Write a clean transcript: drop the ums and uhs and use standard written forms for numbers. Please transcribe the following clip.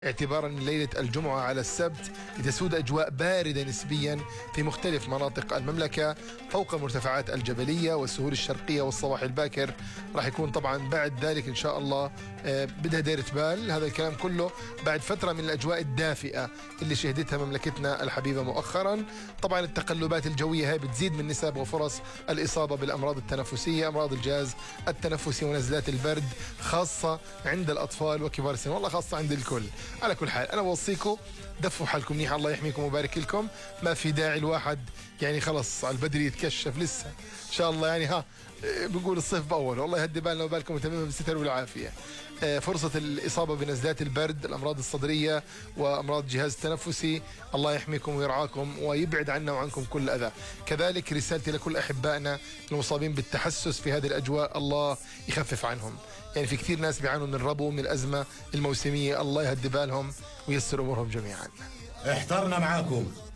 اعتبارا من ليلة الجمعة على السبت لتسود أجواء باردة نسبيا في مختلف مناطق المملكة فوق المرتفعات الجبلية والسهول الشرقية والصباح الباكر. راح يكون طبعا بعد ذلك إن شاء الله بدها ديرة بال. هذا الكلام كله بعد فترة من الأجواء الدافئة اللي شهدتها مملكتنا الحبيبة مؤخرا. طبعا التقلبات الجوية هاي بتزيد من نسب وفرص الإصابة بالأمراض التنفسية، أمراض الجهاز التنفسي ونزلات البرد، خاصة عند الأطفال وكبار السن، والله خاصة عند الكل. على كل حال أنا بوصيكم دفوا حالكم منيح، الله يحميكم ويبارك لكم. ما في داعي الواحد يعني خلص على البدري يتكشف لسه إن شاء الله، يعني ها بنقول الصيف بأول، والله يهدي بالنا وبالكم وتماما بالستر والعافية. فرصة الإصابة بنزلات البرد، الأمراض الصدرية وأمراض الجهاز التنفسي، الله يحميكم ويرعاكم ويبعد عنا وعنكم كل أذى. كذلك رسالتي لكل أحبائنا المصابين بالتحسس في هذه الأجواء، الله يخفف عنهم. يعني في كثير ناس بيعانوا من الربو، من الأزمة الموسمية، الله يهدي بالهم وييسر أمورهم جميعا. احترنا معاكم.